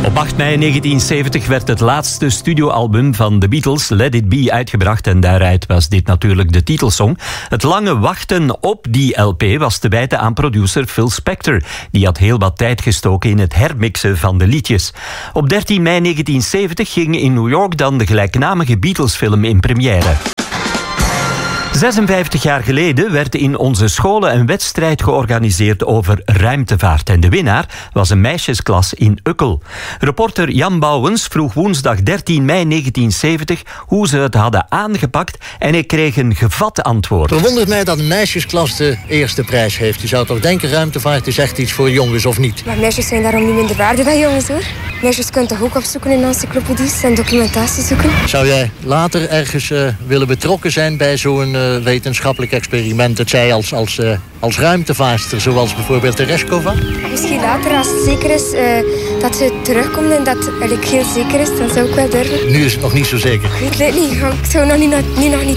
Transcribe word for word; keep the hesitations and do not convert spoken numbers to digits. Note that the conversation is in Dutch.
Op acht mei negentien zeventig werd het laatste studioalbum van de Beatles, Let It Be, uitgebracht en daaruit was dit natuurlijk de titelsong. Het lange wachten op die L P was te wijten aan producer Phil Spector. Die had heel wat tijd gestoken in het hermixen van de liedjes. Op dertien mei negentien zeventig ging in New York dan de gelijknamige Beatles-film in première. zesenvijftig jaar geleden werd in onze scholen een wedstrijd georganiseerd over ruimtevaart. En de winnaar was een meisjesklas in Ukkel. Reporter Jan Bouwens vroeg woensdag dertien mei negentien zeventig hoe ze het hadden aangepakt en hij kreeg een gevat antwoord. Het verwondert mij dat een meisjesklas de eerste prijs heeft. Je zou toch denken, ruimtevaart is echt iets voor jongens, of niet? Maar meisjes zijn daarom niet minder waardig dan jongens, hoor. Meisjes kunnen toch ook opzoeken in encyclopedies en documentatie zoeken? Zou jij later ergens uh, willen betrokken zijn bij zo'n uh, wetenschappelijk experiment? Het zij als, als, uh, als ruimtevaarster, zoals bijvoorbeeld Tereshkova? Misschien later, als het zeker is uh, dat ze terugkomt en dat het heel zeker is, dan zou ik wel durven. Nu is het nog niet zo zeker. Ik weet het niet, ik zou nog niet, niet, nog niet